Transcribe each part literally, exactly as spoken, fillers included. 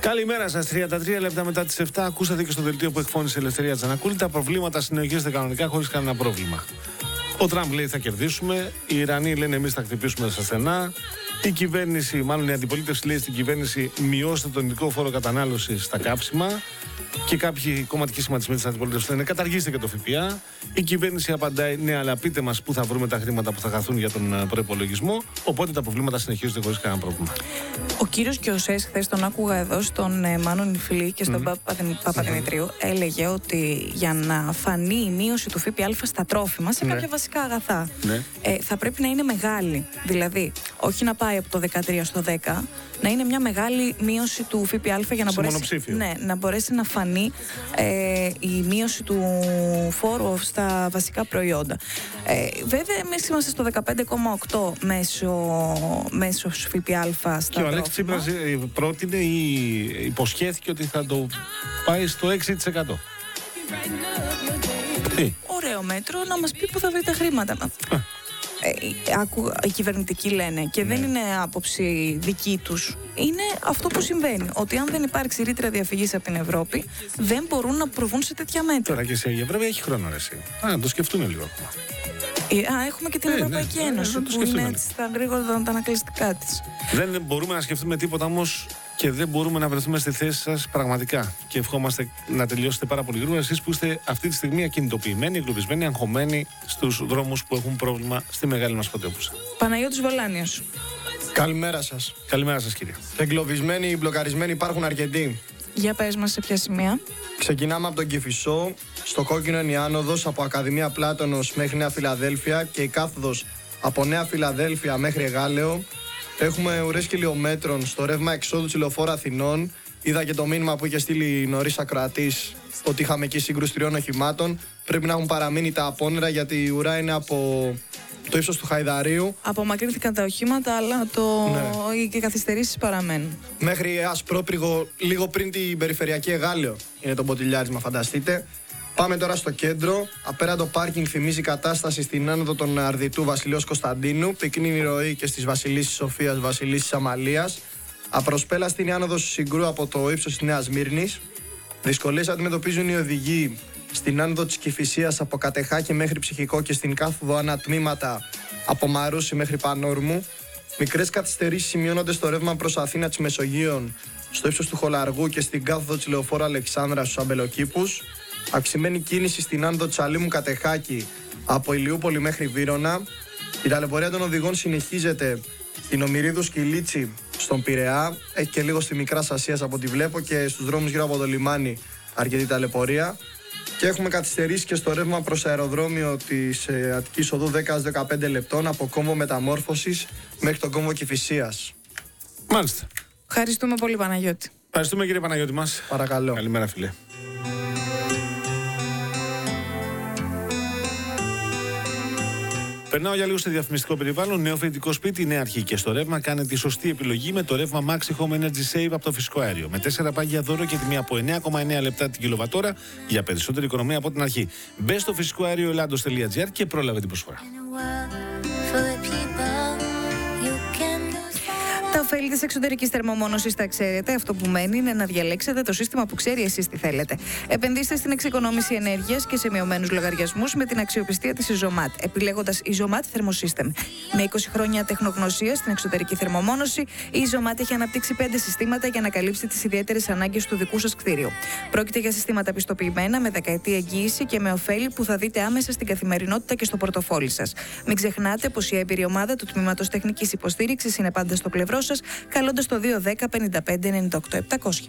Καλημέρα σας, τριάντα τρία λεπτά μετά τις επτά. Ακούσατε και στο δελτίο που εκφώνησε η Ελευθερία Τζανακούλη. Τα προβλήματα συνεχίζονται κανονικά χωρίς κανένα πρόβλημα. Ο Τραμπ λέει θα κερδίσουμε. Οι Ιρανοί λένε εμείς θα χτυπήσουμε στα στενά. Η κυβέρνηση, μάλλον η αντιπολίτευση λέει στην κυβέρνηση μειώστε τον ειδικό φόρο κατανάλωσης στα κάψιμα. Και κάποιοι κομματικοί σχηματισμοί της αντιπολίτευσης λένε καταργήστε και το ΦΠΑ. Η κυβέρνηση απαντάει ναι, αλλά πείτε μας πού θα βρούμε τα χρήματα που θα χαθούν για τον προϋπολογισμό. Οπότε τα προβλήματα συνεχίζονται χωρίς κανένα πρόβλημα. Ο κύριος Κιωσές, χθες τον άκουγα εδώ στον ε, Μάνο Νιφλή και στον mm-hmm. Παπαδημητρίου, mm-hmm. έλεγε ότι για να φανεί η μείωση του ΦΠΑ στα τρόφιμα σε κάποια ναι. βασικά αγαθά ναι. ε, θα πρέπει να είναι μεγάλη. Δηλαδή, όχι να πάει από το δεκατρία στο δέκα, να είναι μια μεγάλη μείωση του ΦΠΑ για να, μπορέσει, ναι, να μπορέσει να φανεί ε, η μείωση του φόρου στα βασικά προϊόντα. Ε, βέβαια, εμείς είμαστε στο δεκαπέντε κόμμα οκτώ μέσω, μέσω ΦΠΑ στα και ο Αλέξης Τσίπρας πρότεινε ή υποσχέθηκε ότι θα το πάει στο έξι τοις εκατό. Τι? Ωραίο μέτρο, να μας πει που θα βρει τα χρήματα. Ε, άκου, οι κυβερνητικοί λένε και ναι. δεν είναι άποψη δική τους. Είναι αυτό που συμβαίνει. Ότι αν δεν υπάρξει ρήτρα διαφυγής από την Ευρώπη, δεν μπορούν να προβούν σε τέτοια μέτρα. Τώρα και σε η Ευρώπη έχει χρόνο, εσύ. Α, να το σκεφτούν λίγο ακόμα. Ε, α, έχουμε και την ε, Ευρωπαϊκή ναι, Ένωση ναι, που είναι έτσι στα γρήγορα τα ανακλαστικά της. Δεν μπορούμε να σκεφτούμε τίποτα όμως και δεν μπορούμε να βρεθούμε στη θέση σας πραγματικά. Και ευχόμαστε να τελειώσετε πάρα πολύ γρήγορα. Εσείς που είστε αυτή τη στιγμή ακινητοποιημένοι, εγκλωβισμένοι, αγχωμένοι στους δρόμους που έχουν πρόβλημα στη μεγάλη μας πρωτεύουσα. Παναγιώτης Βολάνιος. Καλημέρα σας. Καλημέρα σας, κύριε. Εγκλωβισμένοι, μπλοκαρισμένοι υπάρχουν αρκετοί. Για πες μας σε ποια σημεία. Ξεκινάμε από τον Κηφισό. Στο κόκκινο είναι η άνοδος από Ακαδημία Πλάτωνος μέχρι Νέα Φιλαδέλφια και η κάθοδος από Νέα Φιλαδέλφια μέχρι Εγάλεο. Έχουμε ουρές χιλιόμετρων στο ρεύμα εξόδου της Λεωφόρου Αθηνών. Είδα και το μήνυμα που είχε στείλει νωρίς ακροατής ότι είχαμε εκεί σύγκρουση τριών οχημάτων. Πρέπει να έχουν παραμείνει τα απόνερα γιατί η ουρά είναι από το ύψος του Χαϊδαρίου. Απομακρύνθηκαν τα οχήματα, αλλά το... ναι. οι καθυστερήσεις παραμένουν. Μέχρι Ασπρόπριγο, λίγο πριν την περιφερειακή Εγάλεο είναι το μποτιλιάρισμα, φανταστείτε. Πάμε τώρα στο κέντρο. Απέραντο πάρκινγκ θυμίζει κατάσταση στην άνοδο των Αρδιτού Βασιλείος Κωνσταντίνου. Πυκνή η ροή και στις Βασιλίσσης Σοφίας, Βασιλίσσης Αμαλίας. Απροσπέλαστη είναι η άνοδος Συγκρού από το ύψος της Νέας Μύρνης. Δυσκολίες αντιμετωπίζουν οι οδηγοί στην άνοδο της Κηφισίας από Κατεχάκη μέχρι Ψυχικό και στην κάθοδο ανατμήματα από Μαρούσι μέχρι Πανόρμου. Μικρές καθυστερήσεις σημειώνονται στο ρεύμα προς Αθήνα της Μεσογείων, στο ύψος του Χολαργού και στην κάθοδο της Λεωφόρου Αλεξάνδρας στους Αμπελοκήπους. Αυξημένη κίνηση στην άνοδο της Αλήμου Κατεχάκη από Ηλιούπολη μέχρι Βύρωνα. Η ταλαιπωρία των οδηγών συνεχίζεται στην Ομηρίδου Σκυλίτσι στον Πειραιά. Έχει και λίγο στη Μικρά Ασίας από ό,τι βλέπω και στους δρόμους γύρω από το λιμάνι αρκετή ταλαιπωρία. Και έχουμε καθυστερήσει και στο ρεύμα προς αεροδρόμιο της ε, Αττικής Οδού δέκα με δεκαπέντε λεπτών από κόμβο Μεταμόρφωσης μέχρι τον κόμβο Κηφισίας. Μάλιστα. Ευχαριστούμε πολύ, Παναγιώτη. Ευχαριστούμε, κύριε Παναγιώτη μας. Παρακαλώ. Καλημέρα, φίλε. Περνάω για λίγο στο διαφημιστικό περιβάλλον. Νέο φοιτητικό σπίτι, νέα αρχή και στο ρεύμα. Κάνε τη σωστή επιλογή με το ρεύμα Maxi Home Energy Save από το φυσικό αέριο. Με τέσσερα πάγια δώρο και τιμή από εννέα κόμμα εννέα λεπτά την κιλοβατόρα για περισσότερη οικονομία από την αρχή. Μπε στο φυσικό αέριο ελλάδος τελεία τζι άρ και πρόλαβε την προσφορά. Τα ωφέλη της εξωτερικής θερμομόνωσης τα ξέρετε. Αυτό που μένει είναι να διαλέξετε το σύστημα που ξέρει εσείς τι θέλετε. Επενδύστε στην εξοικονόμηση ενέργειας και σε μειωμένους λογαριασμούς με την αξιοπιστία της Ιζωμάτ, επιλέγοντας Ιζωμάτ Thermosystem. Με είκοσι χρόνια τεχνογνωσία στην εξωτερική θερμομόνωση, η Ιζωμάτ έχει αναπτύξει πέντε συστήματα για να καλύψει τις ιδιαίτερες ανάγκες του δικού σας κτίριου. Πρόκειται για συστήματα πιστοποιημένα με δεκαετή εγγύηση και με ωφέλη που θα δείτε άμεσα στην καθημερινότητα και στο πορτοφόλι σας. Μην ξεχνάτε πως η έμπειρη ομάδα του Τμήματος Τεχνικής Υποστήριξης είναι πάντα στο πλευρό σας, καλώντας το δύο ένα μηδέν πέντε πέντε εννιά οκτώ επτακόσια.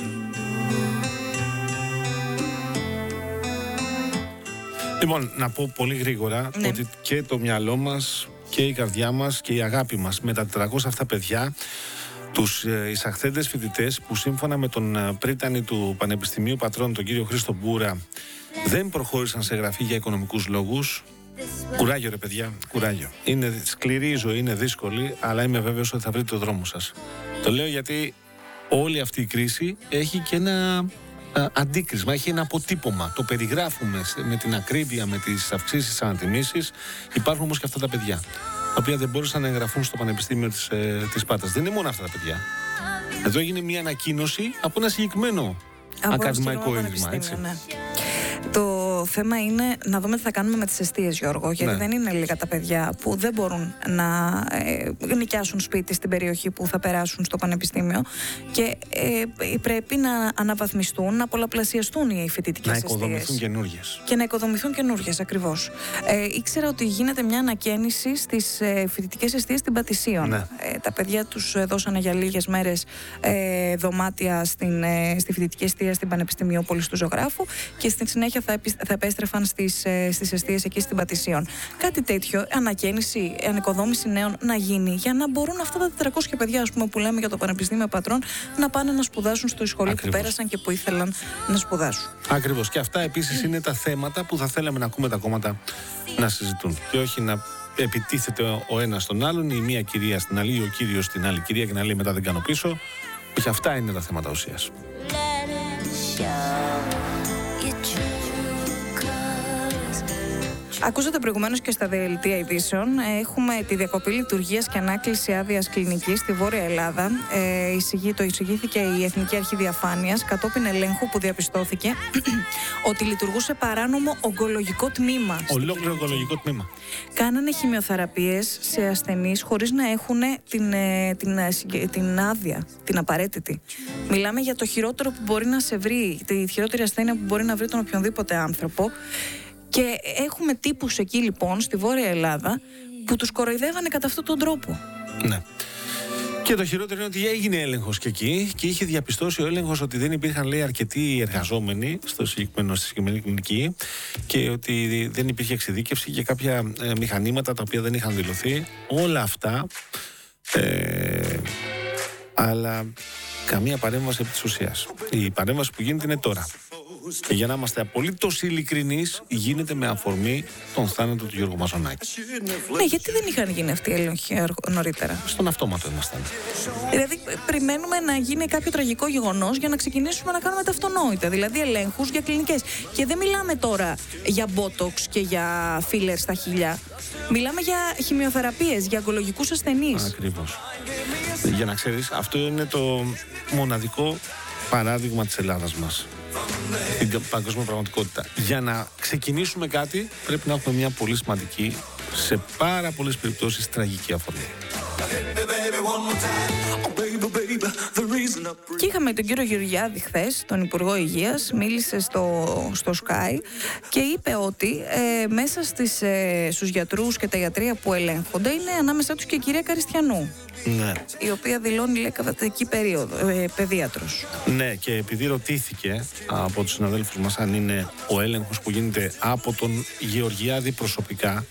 Λοιπόν, να πω πολύ γρήγορα ναι. ότι και το μυαλό μας και η καρδιά μας και η αγάπη μας με τα τετρακόσια αυτά παιδιά, τους ε, εισαχθέντες φοιτητές που σύμφωνα με τον ε, πρίτανη του Πανεπιστημίου Πατρών, τον κύριο Χρήστο Μπούρα, δεν προχώρησαν σε γραφή για οικονομικούς λόγους. Κουράγιο, ρε παιδιά, κουράγιο. Είναι σκληρή η ζωή, είναι δύσκολη, αλλά είμαι βέβαιος ότι θα βρείτε το δρόμο σας. Το λέω γιατί όλη αυτή η κρίση έχει και ένα α, αντίκρισμα, έχει ένα αποτύπωμα. Το περιγράφουμε με την ακρίβεια, με τις αυξήσεις, τις ανατιμήσεις. Υπάρχουν όμως και αυτά τα παιδιά, τα οποία δεν μπόρεσαν να εγγραφούν στο Πανεπιστήμιο της, ε, της Πάτρας. Δεν είναι μόνο αυτά τα παιδιά. Εδώ έγινε μια ανακοίνωση από ένα συγκεκριμένο από ακαδημαϊκό ίδρυμα. Έτσι. Ναι. Το θέμα είναι να δούμε τι θα κάνουμε με τις εστίες, Γιώργο, γιατί ναι. δεν είναι λίγα τα παιδιά που δεν μπορούν να ε, νοικιάσουν σπίτι στην περιοχή που θα περάσουν στο πανεπιστήμιο και ε, πρέπει να αναβαθμιστούν, να πολλαπλασιαστούν οι φοιτητικές εστίες. Να οικοδομηθούν καινούργιες. Και να οικοδομηθούν καινούργιες, ακριβώς. Ε, ήξερα ότι γίνεται μια ανακαίνιση στις ε, φοιτητικές εστίες στην Πατησίων. Ναι. Ε, τα παιδιά τους δώσανε για λίγες μέρες ε, δωμάτια στην, ε, στη φοιτητική εστία στην Πανεπιστημιόπολη του Ζωγράφου και στην συνέχεια θα, επι, θα επέστρεφαν στις, ε, στις εστίες εκεί στην Πατησίων. Κάτι τέτοιο, ανακαίνιση, ανοικοδόμηση νέων να γίνει για να μπορούν αυτά τα τετρακόσια παιδιά, ας πούμε, που λέμε για το Πανεπιστήμιο Πατρών, να πάνε να σπουδάσουν στο σχολείο Ακριβώς. που πέρασαν και που ήθελαν να σπουδάσουν. Ακριβώς. Και αυτά επίσης είναι τα θέματα που θα θέλαμε να ακούμε τα κόμματα να συζητούν. Και όχι να επιτίθεται ο ένας στον άλλον, η μία κυρία στην άλλη, ή ο κύριος στην άλλη κυρία και να λέει μετά δεν κάνω πίσω. Όχι, αυτά είναι τα θέματα ουσίας. Ακούσατε προηγουμένως και στα δελτία ειδήσεων. Έχουμε τη διακοπή λειτουργίας και ανάκληση άδειας κλινικής στη Βόρεια Ελλάδα. Ε, εισηγεί, το εισηγήθηκε η Εθνική Αρχή Διαφάνειας κατόπιν ελέγχου που διαπιστώθηκε ότι λειτουργούσε παράνομο ογκολογικό τμήμα. Ολόκληρο ογκολογικό τμήμα. Κάνανε χημειοθεραπείες σε ασθενείς χωρίς να έχουν την, την, την, την άδεια, την απαραίτητη. Μιλάμε για το χειρότερο που μπορεί να σε βρει, τη χειρότερη ασθένεια που μπορεί να βρει τον οποιονδήποτε άνθρωπο. Και έχουμε τύπους εκεί λοιπόν στη Βόρεια Ελλάδα που τους κοροϊδεύανε κατά αυτόν τον τρόπο. Ναι. Και το χειρότερο είναι ότι έγινε έλεγχος και εκεί και είχε διαπιστώσει ο έλεγχος ότι δεν υπήρχαν, λέει, αρκετοί εργαζόμενοι στο συγκεκριμένο, στη συγκεκριμένη κλινική και ότι δεν υπήρχε εξειδίκευση και κάποια ε, μηχανήματα τα οποία δεν είχαν δηλωθεί. Όλα αυτά, ε, αλλά καμία παρέμβαση επί της ουσίας. Η παρέμβαση που γίνεται είναι τώρα. Και για να είμαστε απολύτως ειλικρινείς, γίνεται με αφορμή τον θάνατο του Γιώργου Μαζονάκη. Ναι, γιατί δεν είχαν γίνει αυτοί οι έλεγχοι νωρίτερα? Στον αυτόματο ήμασταν. Δηλαδή, περιμένουμε να γίνει κάποιο τραγικό γεγονός για να ξεκινήσουμε να κάνουμε τα αυτονόητα. Δηλαδή, ελέγχους για κλινικές. Και δεν μιλάμε τώρα για μπότοξ και για φίλερ στα χείλια. Μιλάμε για χημειοθεραπείες, για ογκολογικούς ασθενείς. Ακριβώς. Για να ξέρεις, αυτό είναι το μοναδικό παράδειγμα της Ελλάδας μας. Την παγκόσμια πραγματικότητα. Για να ξεκινήσουμε κάτι, πρέπει να έχουμε μια πολύ σημαντική, σε πάρα πολλές περιπτώσεις, τραγική αφορμή. Και είχαμε τον κύριο Γεωργιάδη χθες, τον Υπουργό Υγείας, μίλησε στο, στο Sky και είπε ότι ε, μέσα στις, ε, στους γιατρούς και τα ιατρεία που ελέγχονται είναι ανάμεσά τους και η κυρία Καριστιανού. Ναι. Η οποία δηλώνει, λέει, κατατική περίοδο, ε, παιδίατρος. Ναι, και επειδή ρωτήθηκε από τους συναδέλφους μας αν είναι ο έλεγχος που γίνεται από τον Γεωργιάδη προσωπικά,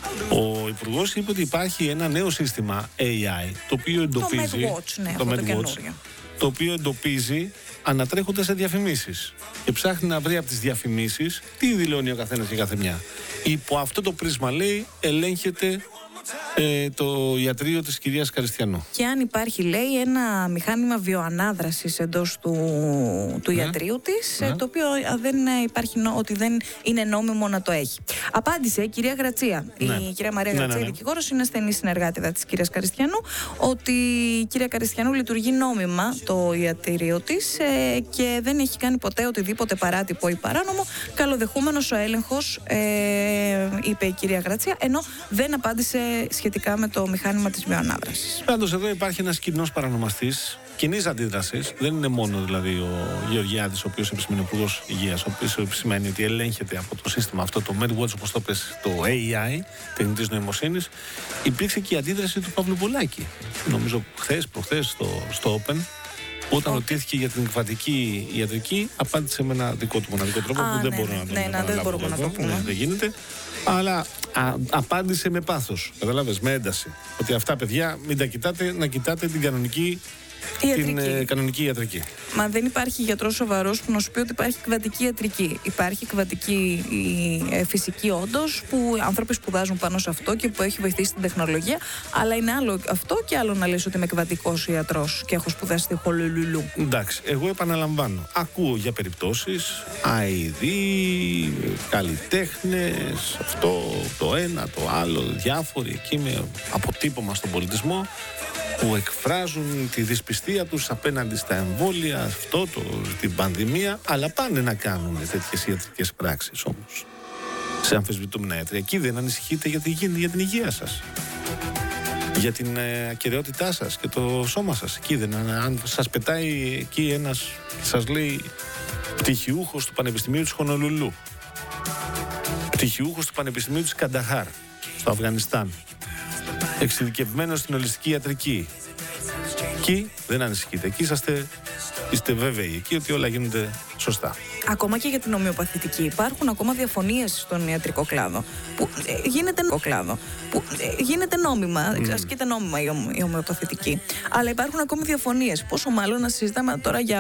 ο Υπουργός είπε ότι υπάρχει ένα νέο σύστημα έι άι το οποίο εντοπίζει. Το MedWatch, ναι, το, αυτό το, MedWatch, το οποίο εντοπίζει ανατρέχοντας σε διαφημίσεις. Και ψάχνει να βρει από τις διαφημίσεις τι δηλώνει ο καθένας και κάθε μια. Υπό αυτό το πρίσμα, λέει, ελέγχεται Ε, το ιατρείο της κυρίας Καριστιανού. Και αν υπάρχει, λέει, ένα μηχάνημα βιοανάδρασης εντός του, του ναι. ιατρείου της, ναι. το οποίο δεν υπάρχει, ότι δεν είναι νόμιμο να το έχει. Απάντησε η κυρία Γρατσία. Ναι. Η κυρία Μαρία ναι, Γρατσία, ναι, ναι. δικηγόρος, είναι στενή συνεργάτηδα της κυρίας Καριστιανού, ότι η κυρία Καριστιανού λειτουργεί νόμιμα το ιατρείο της ε, και δεν έχει κάνει ποτέ οτιδήποτε παράτυπο ή παράνομο. Καλοδεχούμενος ο έλεγχος, ε, είπε η κυρία Γρατσία, ενώ δεν απάντησε σχετικά με το μηχάνημα της βιοανάδρασης. Πάντως εδώ υπάρχει ένας κοινός παρανομαστής κοινής αντίδρασης. Δεν είναι μόνο δηλαδή ο Γεωργιάδης, ο οποίος επισημαίνει Υπουργός Υγείας, ο οποίος επισημαίνει ότι ελέγχεται από το σύστημα αυτό, το MedWatch, όπως το πες, το έι άι, τεχνητής νοημοσύνης. Υπήρξε και η αντίδραση του Παύλου Πολάκη. Νομίζω χθες, προχθές στο, στο Open. Όταν ρωτήθηκε για την εκβατική ιατρική, απάντησε με ένα δικό του μοναδικό τρόπο Α, που δεν ναι, μπορώ ναι, να το ναι, ναι, δεν μπορούμε να το πούμε. Ναι, δεν γίνεται. Αλλά α, απάντησε με πάθος. Καταλάβες, με ένταση. Ότι αυτά, παιδιά, μην τα κοιτάτε, να κοιτάτε την κανονική ιατρική. Την ε, κανονική ιατρική. Μα δεν υπάρχει γιατρός σοβαρός που να σου πει ότι υπάρχει εκβατική ιατρική. Υπάρχει εκβατική η, ε, φυσική, όντως, που άνθρωποι σπουδάζουν πάνω σε αυτό και που έχει βοηθήσει την τεχνολογία. Αλλά είναι άλλο αυτό και άλλο να λες ότι είμαι εκβατικός ιατρός και έχω σπουδάσει στη Χολολουλού. Εντάξει, εγώ επαναλαμβάνω. Ακούω για περιπτώσεις αηδοί, καλλιτέχνες, αυτό, το ένα, το άλλο, διάφοροι εκεί με αποτύπωμα στον πολιτισμό. που εκφράζουν τη δυσπιστία τους απέναντι στα εμβόλια, αυτό, το, την πανδημία, αλλά πάνε να κάνουν τέτοιες ιατρικές πράξεις όμως. Σε αμφισβητούμενα ιατρία. Εκεί δεν ανησυχείτε για την, για την υγεία σας. Για την ε, ακεραιότητά σας και το σώμα σας. Εκεί δεν, αν σας πετάει εκεί ένας και σας λέει πτυχιούχος του Πανεπιστημίου της Χονολουλού, πτυχιούχος του Πανεπιστημίου της Κανταχάρ, στο Αφγανιστάν, εξειδικευμένος στην ολιστική ιατρική. Εκεί δεν ανησυχείτε. Εκεί είσαστε, είστε βέβαιοι εκεί ότι όλα γίνονται σωστά. Ακόμα και για την ομοιοπαθητική υπάρχουν ακόμα διαφωνίες στον ιατρικό κλάδο που ε, γίνεται, κλάδο, που, ε, γίνεται νόμιμα, mm. ασκείται νόμιμα η, ομο, η ομοιοπαθητική. Αλλά υπάρχουν ακόμη διαφωνίες. Πόσο μάλλον να συζητάμε τώρα για